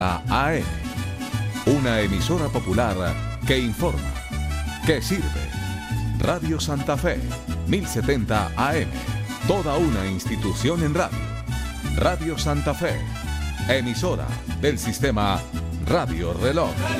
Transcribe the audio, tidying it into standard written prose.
AM, una emisora popular que informa, que sirve. Radio Santa Fe, 1070 AM, toda una institución en radio. Radio Santa Fe, emisora del sistema Radio Reloj.